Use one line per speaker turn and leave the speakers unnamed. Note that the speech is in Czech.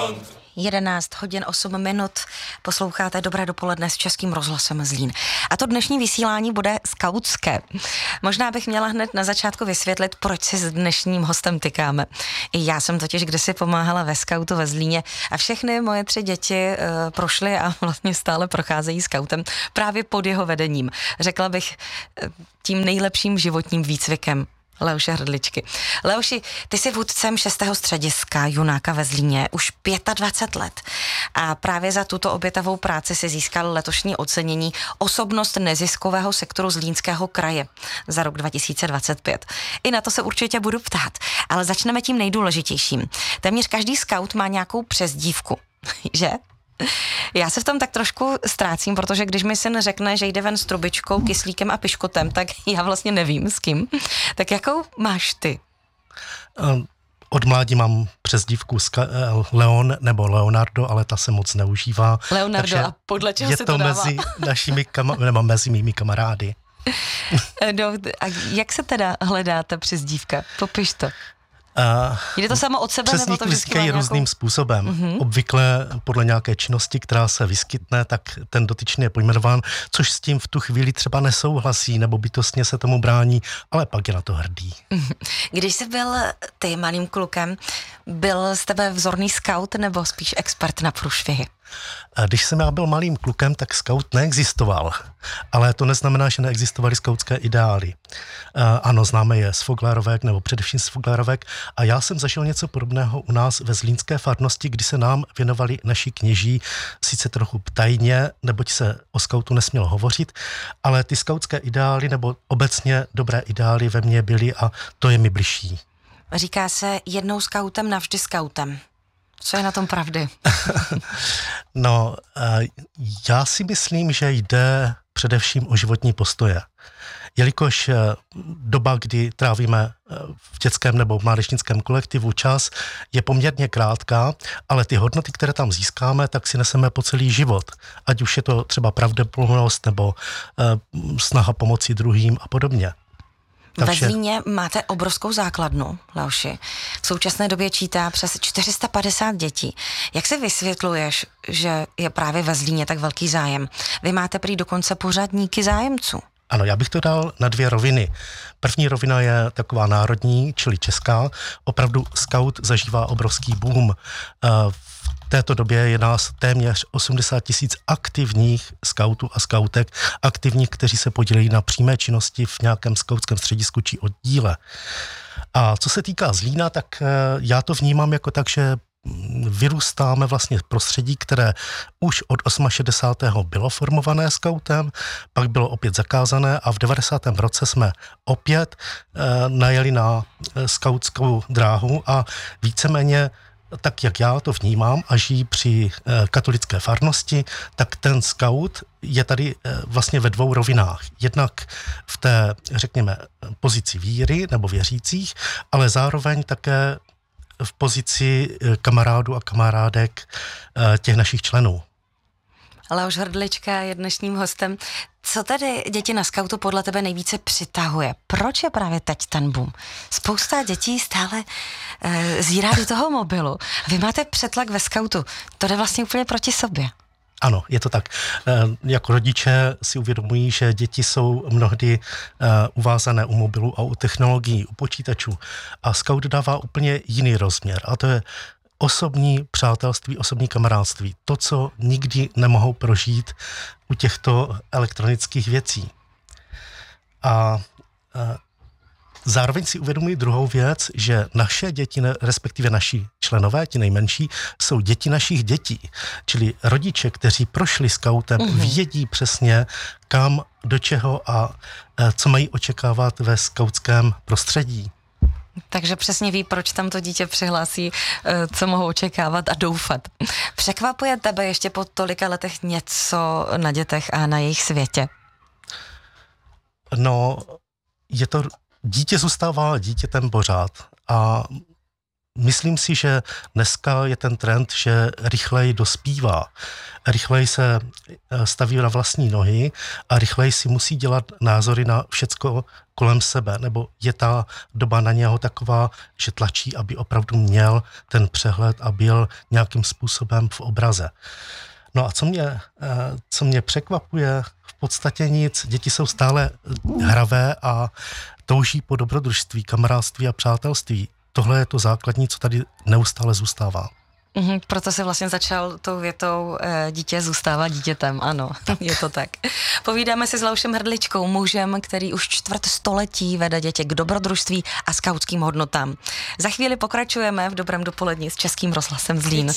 11 hodin 8 minut posloucháte Dobré dopoledne s Českým rozhlasem Zlín. A to dnešní vysílání bude skautské. Možná bych měla hned na začátku vysvětlit, proč si s dnešním hostem tykáme. I já jsem totiž kdysi pomáhala ve skautu ve Zlíně a všechny moje 3 děti prošly a vlastně stále procházejí skautem právě pod jeho vedením. Řekla bych tím nejlepším životním výcvikem Leoše Hrdličky. Leoši, ty jsi vůdcem 6. střediska Junáka ve Zlíně už 25 let a právě za tuto obětavou práci si získal letošní ocenění Osobnost neziskového sektoru Zlínského kraje za rok 2025. I na to se určitě budu ptát, ale začneme tím nejdůležitějším. Téměř každý skaut má nějakou přezdívku, že? Já se v tom tak trošku ztrácím, protože když mi syn řekne, že jde ven s trubičkou, kyslíkem a piškotem, tak já vlastně nevím s kým. Tak jakou máš ty?
Od mládí mám přezdívku Leon nebo Leonardo, ale ta se moc neužívá.
Leonardo, a podle čeho se to dává?
Mezi mými kamarády.
No, a jak se teda hledá ta přezdívka? Popiš to. Jde to samo od sebe, nebo to vždycky
vznikají různým způsobem. Obvykle podle nějaké činnosti, která se vyskytne, tak ten dotyčný je pojmenován, což s tím v tu chvíli třeba nesouhlasí, nebo bytostně se tomu brání, ale pak je na to hrdý.
Když jsi byl ty malým klukem, byl z tebe vzorný skaut nebo spíš expert na průšvihy?
Když jsem já byl malým klukem, tak skaut neexistoval. Ale to neznamená, že neexistovaly skautské ideály. Ano, známe je z Foglarovek, nebo především z Foglarovek. A já jsem zažil něco podobného u nás ve zlínské farnosti, kdy se nám věnovali naši kněží, sice trochu tajně, neboť se o skautu nesmělo hovořit, ale ty skautské ideály, nebo obecně dobré ideály ve mně byly a to je mi bližší.
Říká se jednou skautem, navždy skautem. Co je na tom pravdy?
No, já si myslím, že jde především o životní postoje. Jelikož doba, kdy trávíme v dětském nebo mládežnickém kolektivu čas, je poměrně krátká, ale ty hodnoty, které tam získáme, tak si neseme po celý život. Ať už je to třeba pravděpodobnost nebo snaha pomoci druhým a podobně.
Ve Zlíně máte obrovskou základnu, Leoši. V současné době čítá přes 450 dětí. Jak si vysvětluješ, že je právě ve Zlíně tak velký zájem? Vy máte prý dokonce pořadníky zájemců.
Ano, já bych to dal na 2 roviny. První rovina je taková národní, čili česká. Opravdu skaut zažívá obrovský boom. V této době je nás téměř 80 000 aktivních skautů a skautek, aktivních, kteří se podílejí na přímé činnosti v nějakém skautském středisku či oddíle. A co se týká Zlína, tak já to vnímám jako tak, že vyrůstáme vlastně v prostředí, které už od 68. bylo formované skautem, pak bylo opět zakázané a v 90. roce jsme opět najeli na skautskou dráhu a víceméně tak, jak já to vnímám a žijí při katolické farnosti, tak ten skaut je tady vlastně ve 2 rovinách. Jednak v té, řekněme, pozici víry nebo věřících, ale zároveň také v pozici kamarádů a kamarádek těch našich členů.
Leoš Hrdlička je dnešním hostem. Co tedy děti na skautu podle tebe nejvíce přitahuje? Proč je právě teď ten boom? Spousta dětí stále zírá do toho mobilu. Vy máte přetlak ve skautu. To jde vlastně úplně proti sobě.
Ano, je to tak. Jako rodiče si uvědomují, že děti jsou mnohdy uvázané u mobilu a u technologií, u počítačů. A skaut dává úplně jiný rozměr. A to je osobní přátelství, osobní kamarádství. To, co nikdy nemohou prožít u těchto elektronických věcí. A zároveň si uvědomují druhou věc, že naše děti, respektive naši členové, ti nejmenší, jsou děti našich dětí. Čili rodiče, kteří prošli skautem, vědí přesně, kam, do čeho a co mají očekávat ve skautském prostředí.
Takže přesně ví, proč tam to dítě přihlásí, co mohou očekávat a doufat. Překvapuje tebe ještě po tolika letech něco na dětech a na jejich světě?
No, dítě zůstává dítětem pořád a Myslím si, že dneska je ten trend, že rychleji dospívá, rychleji se staví na vlastní nohy a rychleji si musí dělat názory na všecko kolem sebe, nebo je ta doba na něho taková, že tlačí, aby opravdu měl ten přehled a byl nějakým způsobem v obraze. No a co mě překvapuje, v podstatě nic, děti jsou stále hravé a touží po dobrodružství, kamarádství a přátelství. Tohle je to základní, co tady neustále zůstává.
Proto se vlastně začal tou větou dítě zůstává dítětem, ano, je to tak. Povídáme si s Leošem Hrdličkou, mužem, který už 400 vede děti k dobrodružství a skautským hodnotám. Za chvíli pokračujeme v Dobrém dopoledni s Českým rozhlasem Zlín.